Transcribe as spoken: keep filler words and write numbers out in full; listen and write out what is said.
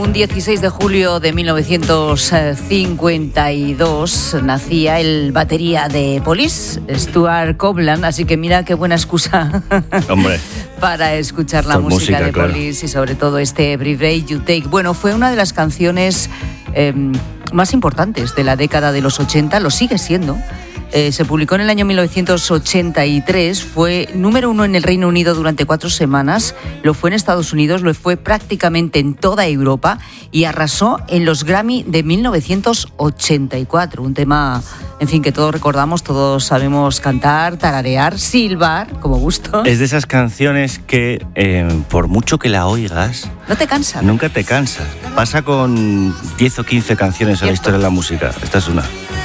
Un dieciséis de julio de mil novecientos cincuenta y dos nacía el batería de Police, Stuart Copeland, así que mira qué buena excusa. Hombre. Para escuchar la música, música de claro. Police y sobre todo este Every Breath You Take. Bueno, fue una de las canciones eh, más importantes de la década de los ochenta, lo sigue siendo. Eh, se publicó en el año mil novecientos ochenta y tres, fue número uno en el Reino Unido durante cuatro semanas, lo fue en Estados Unidos, lo fue prácticamente en toda Europa y arrasó en los Grammy de mil novecientos ochenta y cuatro. Un tema, en fin, que todos recordamos, todos sabemos cantar, tararear, silbar, como gusto. Es de esas canciones que, eh, por mucho que la oigas... No te cansas. Nunca te cansas. Pasa con diez o quince canciones en la historia de la música. Esta es una.